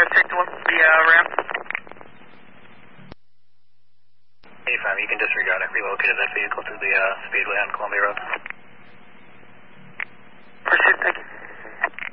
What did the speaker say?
take the one to the ramp. Anytime, you can disregard it. Relocated that vehicle to the speedway on Columbia Road.